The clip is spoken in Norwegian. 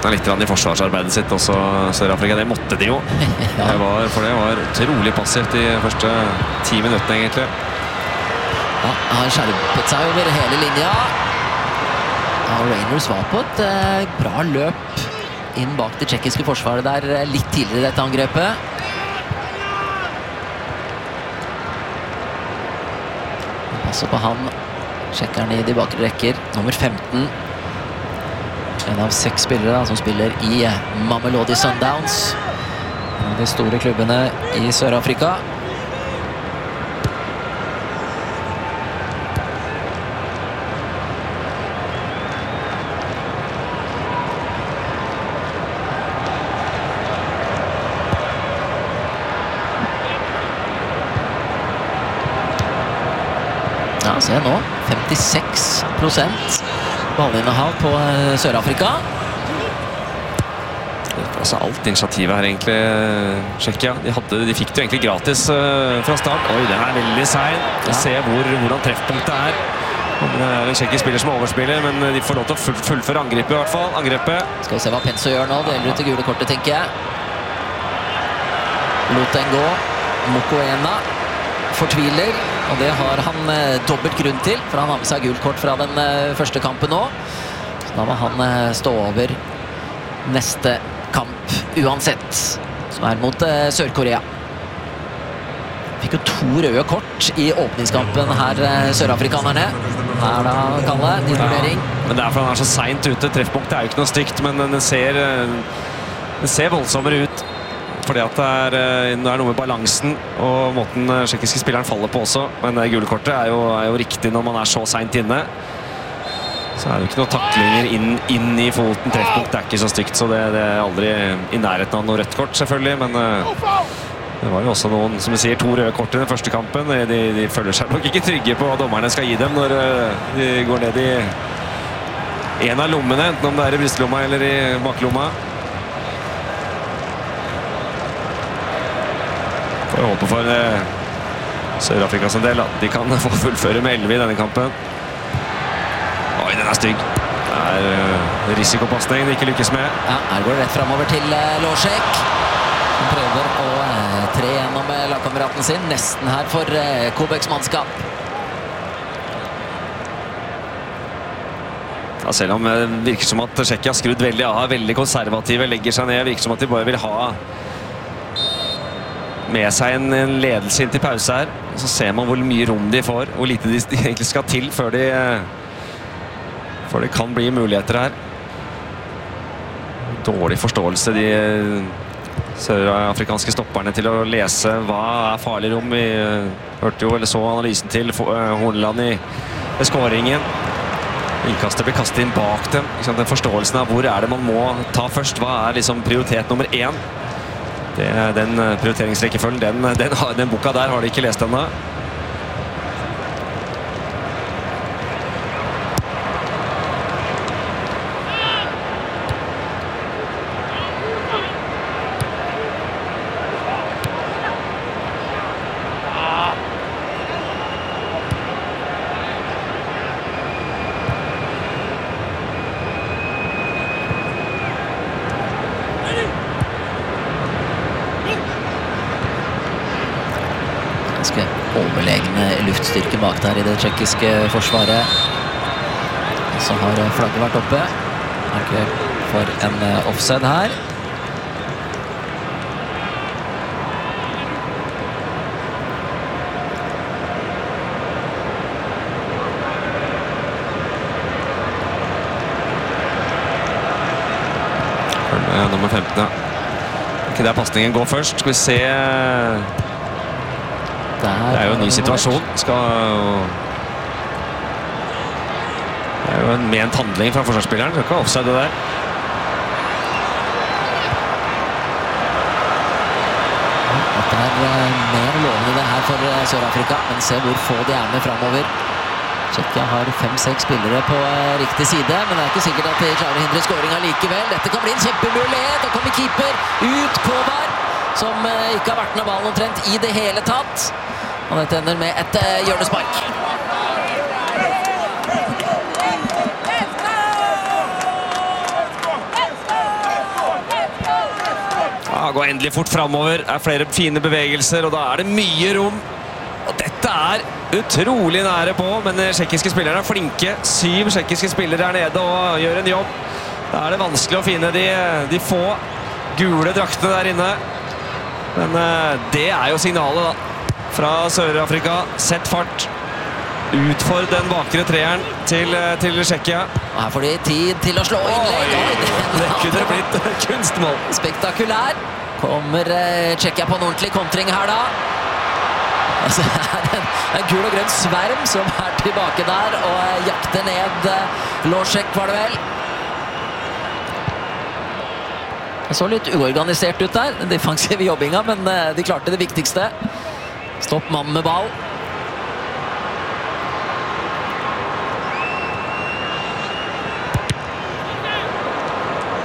druknet litt I forsvarsarbeidet sitt også, Sør-Afrika. Det måtte de jo. For det var utrolig passivt de første 10 minuttene, egentlig. Ja, han skjerpet seg over hele linja. Ja, Rangers var på et bra løp inn bak det tjekkiske forsvaret der litt tidligere I dette angrepet. Passer på han. Sjekker han I de bakre rekker. Nummer 15. En av 6 spillere da, som spiller I Mamelodi Sundowns. En av de store klubbene I Sør-Afrika. Ja, se nå. 56% ballinnehav på Sør-Afrika. Altså alt initiativet her egentlig, Tsjekkia. De fikk det jo egentlig gratis fra start. Oi, den veldig sein. Se hvordan treffpunktet Det en tsjekkisk spiller som overspiller, men de får lov til å fullføre angrepet I hvert fall. Angrepet. Skal vi se hva Penso gjør nå. Deler ut det gule kortet, tenker jeg. Lot den gå. Mokoena fortviler, og det har han dobbelt grunn til, for han har med seg gult kort fra den første kampen nå. Så da må han stå over neste kamp uansett, som mot Sør-Korea. Fikk jo 2 røde kort I åpningskampen her, sørafrikanerne. Her da, Kalle, din vurdering. Men det for han så sent ute. Treffpunktet jo ikke noe stygt, men den ser voldsommere ut. Fordi at det noe med balansen og måten tsjekkiske spilleren faller på også. Men det gule kortet jo riktig når man så sent inne. Så det jo ikke noen taklinger inn I foten. Treffpunkt ikke så stygt, så det aldri I nærheten av noe rødt kort, selvfølgelig. Men det var jo også noen, som du sier, 2 røde kort I den første kampen. De føler seg nok ikke trygge på hva dommerne skal gi dem når de går ned I en av lommene, enten om det I brystlomma eller I baklomma. Jeg håper for Sør-Afrikas en del at de kan få fullføre med 11 I denne kampen. Oi, den stygg. Det risikopasning de ikke lykkes med. Ja, her går det rett fremover til Låsjek. Han prøver å tre gjennom lagkameraten sin. Nesten her for Kobeks mannskap. Ja, selv om det virker som at Tsjekkia har skrudd veldig av, veldig konservative, legger seg ned, virker som at de bare vil ha med seg en ledelse inn til pause her. Så ser man hvor mye rom de får, hvor lite de egentlig skal til før det kan bli muligheter her. Dårlig forståelse de sørafrikanske stopperne til å lese hva farlig rom. Vi hørte jo, eller så analysen til Horneland I skåringen. Innkastet blir kastet inn bak dem. Den forståelsen av hvor det man må ta først, hva liksom prioritet nummer 1. Den prioriteringsrekkefølgen, den boka der har de ikke lest ennå. Overlegne luftstyrke bak der I det tsjekkiske forsvaret. Så har flagget vært oppe. Ikke for en offside her. Nummer 15, ja. Ikke der passningen går først. Skal vi se... Det jo en ny situasjon. Det jo en ment handling fra forsvarsspilleren. Det ikke offside det der. Det mer lovende det her for Sør-Afrika, men se hvor få de med fremover. Tsjekkia har 5-6 spillere på riktig side, men det ikke sikkert at de klarer å hindre skåringen likevel. Dette kan bli en kjempemulighet. Da kommer keeper ut på der, som ikke har vært med ballen omtrent I det hele tatt. Og dette ender med et hjørnespark. går endelig fort fremover. Det flere fine bevegelser, og da det mye rom. Og dette utrolig nære på, men tsjekkiske spillere flinke. 7 tsjekkiske spillere nede og gjør en jobb. Da det vanskelig å finne de få gule draktene der inne. Men det jo signalet da, fra Sør-Afrika. Sett fart. Ut for den bakre treeren til Tsjekkia. Her får de tid til å slå innlegg. Det kunne blitt kunstmål. Spektakulær. Kommer Tsjekkia på en ordentlig kontring her da. Altså, det en gul og grønn sverm som tilbake der og jakter ned Losek, var det vel. Det så litt uorganisert ut der, den defensive jobbinga, men de klarte det viktigste. Stopp mannen med ball.